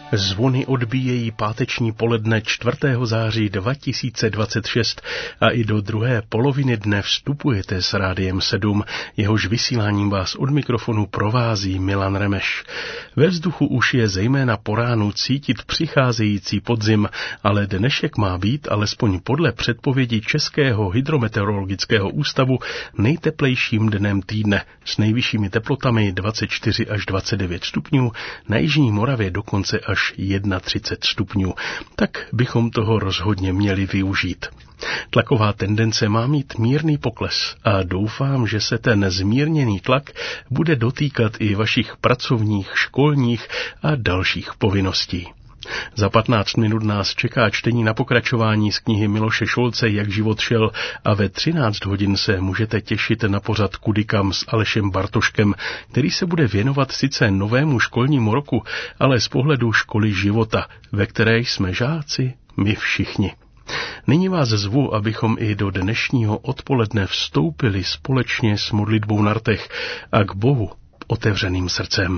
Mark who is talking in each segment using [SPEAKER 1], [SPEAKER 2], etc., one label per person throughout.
[SPEAKER 1] Zvony odbíjejí páteční poledne 4. září 2026 a i do druhé poloviny dne vstupujete s Rádiem 7, jehož vysíláním vás od mikrofonu provází Milan Remeš. Ve vzduchu už je zejména po ránu cítit přicházející podzim, ale dnešek má být, alespoň podle předpovědi Českého hydrometeorologického ústavu, nejteplejším dnem týdne s nejvyššími teplotami 24 až 29 stupňů, na jižní Moravě dokonce až 31 stupňů, tak bychom toho rozhodně měli využít. Tlaková tendence má mít mírný pokles a doufám, že se ten zmírněný tlak bude dotýkat i vašich pracovních, školních a dalších povinností. Za 15 minut nás čeká čtení na pokračování z knihy Miloše Šolce Jak život šel a ve 13 hodin se můžete těšit na pořad Kudykam s Alešem Bartoškem, který se bude věnovat sice novému školnímu roku, ale z pohledu školy života, ve které jsme žáci my všichni. Nyní vás zvu, abychom i do dnešního odpoledne vstoupili společně s modlitbou na rtech a k Bohu otevřeným srdcem.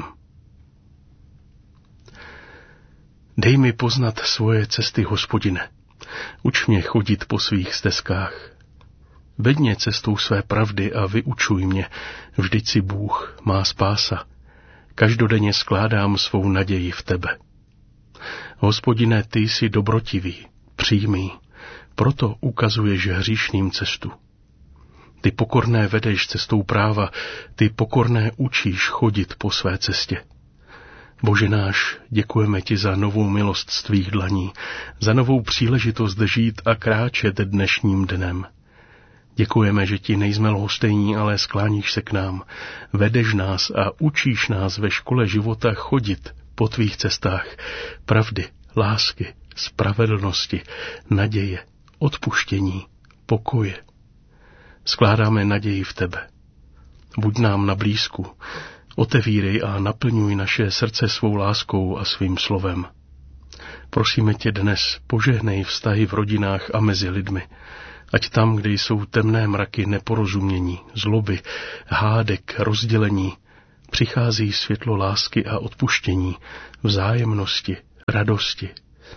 [SPEAKER 1] Dej mi poznat svoje cesty, Hospodine. Uč mě chodit po svých stezkách. Veď mě cestou své pravdy a vyučuj mě. Vždyť si Bůh, má spása. Každodenně skládám svou naději v tebe. Hospodine, ty jsi dobrotivý, přímý, proto ukazuješ hříšným cestu. Ty pokorné vedeš cestou práva, ty pokorné učíš chodit po své cestě. Bože náš, děkujeme ti za novou milost z tvých dlaní, za novou příležitost žít a kráčet dnešním dnem. Děkujeme, že ti nejsme lhostejní, ale skláníš se k nám, vedeš nás a učíš nás ve škole života chodit po tvých cestách pravdy, lásky, spravedlnosti, naděje, odpuštění, pokoje. Skládáme naději v tebe. Buď nám na blízku, otevírej a naplňuj naše srdce svou láskou a svým slovem. Prosíme tě dnes, požehnej vztahy v rodinách a mezi lidmi, ať tam, kde jsou temné mraky neporozumění, zloby, hádek, rozdělení, přichází světlo lásky a odpuštění, vzájemnosti, radosti.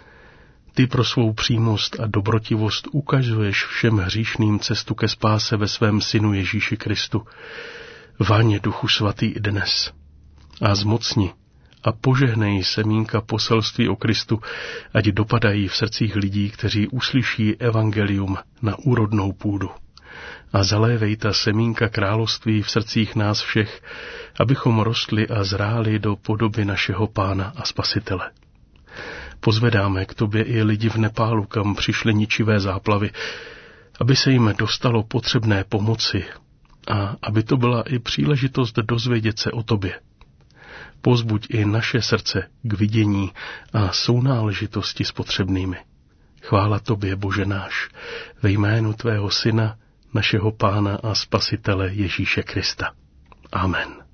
[SPEAKER 1] Ty pro svou přímost a dobrotivost ukazuješ všem hříšným cestu ke spáse ve svém synu Ježíši Kristu. Váně Duchu Svatý i dnes a zmocni a požehnej semínka poselství o Kristu, ať dopadají v srdcích lidí, kteří uslyší evangelium na úrodnou půdu. A zalévej ta semínka království v srdcích nás všech, abychom rostli a zráli do podoby našeho Pána a Spasitele. Pozvedáme k tobě i lidi v Nepálu, kam přišly ničivé záplavy, aby se jim dostalo potřebné pomoci, a aby to byla i příležitost dozvědět se o tobě. Pozbuď i naše srdce k vidění a sounáležitosti s potřebnými. Chvála tobě, Bože náš, ve jménu tvého Syna, našeho Pána a Spasitele Ježíše Krista. Amen.